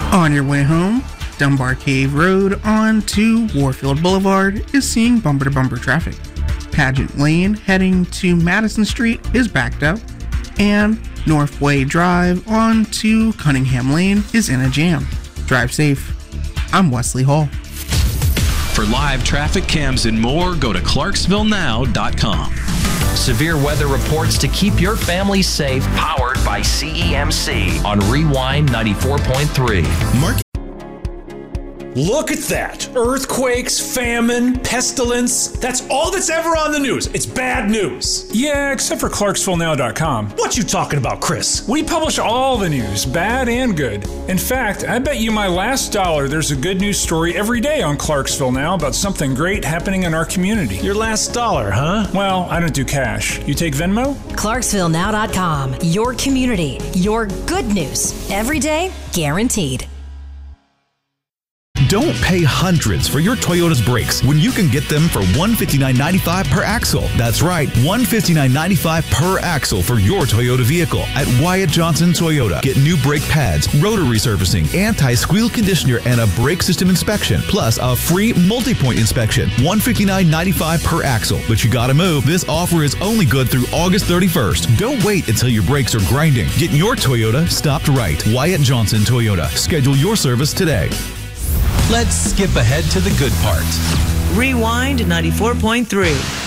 On your way home, Dunbar Cave Road on to Warfield Boulevard is seeing bumper-to-bumper traffic. Pageant Lane heading to Madison Street is backed up, and Northway Drive on to Cunningham Lane is in a jam. Drive safe. I'm Wesley Hall. For live traffic cams and more, go to ClarksvilleNow.com. Severe weather reports to keep your family safe, powered by CEMC on Rewind 94.3. Mark. Look at that. Earthquakes, famine, pestilence. That's all that's ever on the news. It's bad news. Yeah, except for ClarksvilleNow.com. What you talking about, Chris? We publish all the news, bad and good. In fact, I bet you my last dollar there's a good news story every day on Clarksville Now about something great happening in our community. Your last dollar, huh? Well, I don't do cash. You take Venmo? ClarksvilleNow.com. Your community. Your good news. Every day, guaranteed. Don't pay hundreds for your Toyota's brakes when you can get them for $159.95 per axle. That's right, $159.95 per axle for your Toyota vehicle at Wyatt Johnson Toyota. Get new brake pads, rotary servicing, anti-squeal conditioner, and a brake system inspection, plus a free multi-point inspection. $159.95 per axle. But you gotta move. This offer is only good through August 31st. Don't wait until your brakes are grinding. Get your Toyota stopped right. Wyatt Johnson Toyota. Schedule your service today. Let's skip ahead to the good part. Rewind 94.3.